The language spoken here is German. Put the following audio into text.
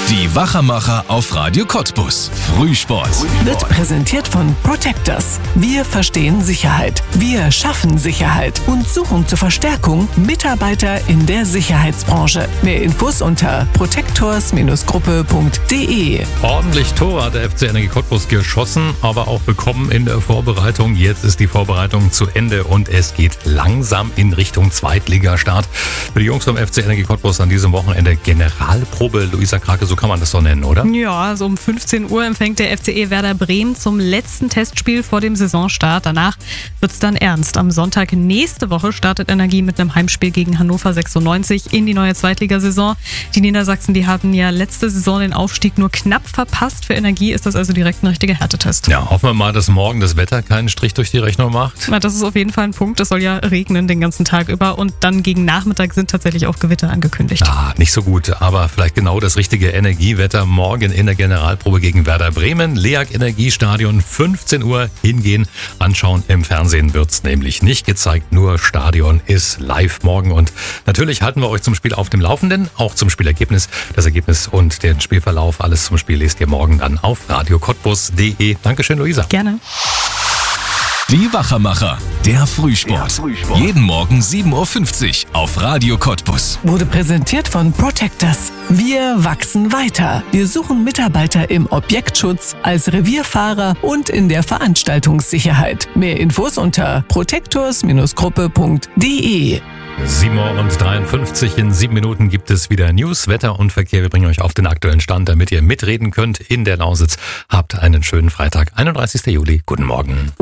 Die Wachermacher auf Radio Cottbus. Frühsport. Wird präsentiert von Protectors. Wir verstehen Sicherheit. Wir schaffen Sicherheit und suchen zur Verstärkung Mitarbeiter in der Sicherheitsbranche. Mehr Infos unter protectors-gruppe.de. Ordentlich Tore hat der FC Energie Cottbus geschossen, aber auch bekommen in der Vorbereitung. Jetzt ist die Vorbereitung zu Ende und es geht langsam in Richtung Zweitligastart. Für die Jungs vom FC Energie Cottbus an diesem Wochenende Generalprobe. Luisa Krake, so kann man das doch nennen, oder? Ja, so um 15 Uhr empfängt der FCE Werder Bremen zum letzten Testspiel vor dem Saisonstart. Danach wird's dann ernst. Am Sonntag nächste Woche startet Energie mit einem Heimspiel gegen Hannover 96 in die neue Zweitligasaison. Die Niedersachsen, die hatten ja letzte Saison den Aufstieg nur knapp verpasst. Für Energie ist das also direkt ein richtiger Härtetest. Ja, hoffen wir mal, dass morgen das Wetter keinen Strich durch die Rechnung macht. Na, das ist auf jeden Fall ein Punkt. Es soll ja regnen den ganzen Tag über und dann gegen Nachmittag sind tatsächlich auch Gewitter angekündigt. Ah, nicht so gut, aber vielleicht genau das richtige Energiewetter morgen in der Generalprobe gegen Werder Bremen. LEAG Energiestadion, 15 Uhr hingehen, anschauen. Im Fernsehen wird's nämlich nicht gezeigt, nur Stadion ist live morgen. Und natürlich halten wir euch zum Spiel auf dem Laufenden, auch zum Spielergebnis. Das Ergebnis und den Spielverlauf, alles zum Spiel lest ihr morgen dann auf radiocottbus.de. Dankeschön, Luisa. Gerne. Die Wachermacher, der Frühsport. Jeden Morgen 7.50 Uhr auf Radio Cottbus. Wurde präsentiert von Protectors. Wir wachsen weiter. Wir suchen Mitarbeiter im Objektschutz, als Revierfahrer und in der Veranstaltungssicherheit. Mehr Infos unter protectors-gruppe.de. 7:53 Uhr. In 7 Minuten gibt es wieder News, Wetter und Verkehr. Wir bringen euch auf den aktuellen Stand, damit ihr mitreden könnt in der Lausitz. Habt einen schönen Freitag, 31. Juli. Guten Morgen.